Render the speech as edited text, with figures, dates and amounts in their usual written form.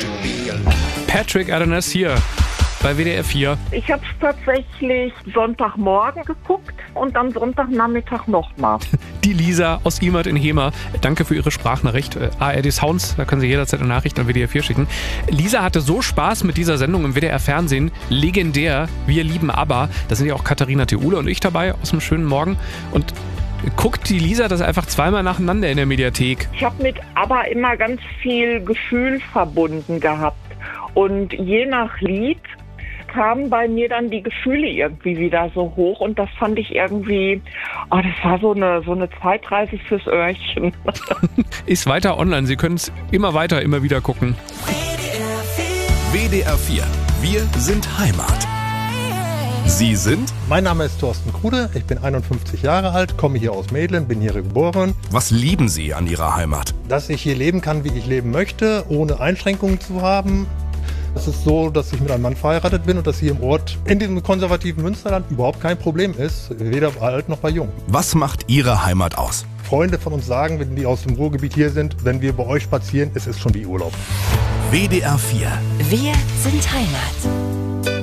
Patrick Adonis hier bei WDR 4. Ich habe es tatsächlich Sonntagmorgen geguckt und dann Sonntagnachmittag nochmal. Die Lisa aus Imert in Hemer. Danke für Ihre Sprachnachricht. ARD Sounds, da können Sie jederzeit eine Nachricht an WDR 4 schicken. Lisa hatte so Spaß mit dieser Sendung im WDR Fernsehen. Legendär. Wir lieben ABBA. Da sind ja auch Katharina Theule und ich dabei aus dem schönen Morgen. Und guckt die Lisa das einfach zweimal nacheinander in der Mediathek. Ich habe mit ABBA immer ganz viel Gefühl verbunden gehabt. Und je nach Lied kamen bei mir dann die Gefühle irgendwie wieder so hoch und das fand ich irgendwie, das war so eine Zeitreise fürs Öhrchen. Ist weiter online, Sie können es immer wieder gucken. WDR 4, wir sind Heimat. Sie sind? Mein Name ist Thorsten Krude, ich bin 51 Jahre alt, komme hier aus Medlen, bin hier geboren. Was lieben Sie an Ihrer Heimat? Dass ich hier leben kann, wie ich leben möchte, ohne Einschränkungen zu haben. Es ist so, dass ich mit einem Mann verheiratet bin und dass hier im Ort, in diesem konservativen Münsterland, überhaupt kein Problem ist, weder bei alt noch bei jung. Was macht Ihre Heimat aus? Freunde von uns sagen, wenn die aus dem Ruhrgebiet hier sind, wenn wir bei euch spazieren, es ist schon wie Urlaub. WDR 4. Wir sind Heimat.